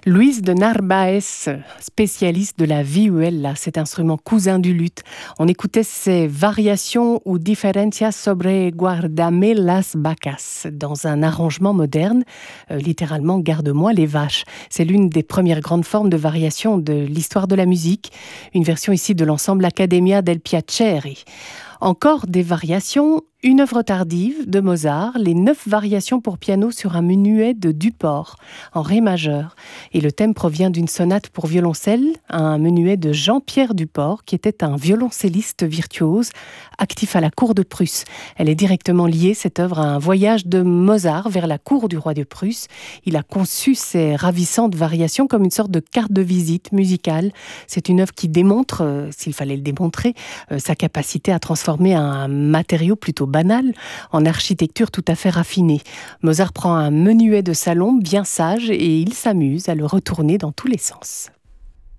Luis de Narváez, spécialiste de la vihuela, cet instrument cousin du luth. On écoutait ses variations ou diferencias sobre guardame las vacas dans un arrangement moderne, littéralement garde-moi les vaches. C'est l'une des premières grandes formes de variation de l'histoire de la musique, une version ici de l'ensemble Accademia del Piacere. Encore des variations, une œuvre tardive de Mozart, les 9 variations pour piano sur un menuet de Duport, en ré majeur. Et le thème provient d'une sonate pour violoncelle, un menuet de Jean-Pierre Duport, qui était un violoncelliste virtuose, actif à la cour de Prusse. Elle est directement liée, cette œuvre, à un voyage de Mozart vers la cour du roi de Prusse. Il a conçu ces ravissantes variations comme une sorte de carte de visite musicale. C'est une œuvre qui démontre, s'il fallait le démontrer, sa capacité à transformer un matériau plutôt banal en architecture tout à fait raffinée. Mozart prend un menuet de salon bien sage et il s'amuse à le retourner dans tous les sens.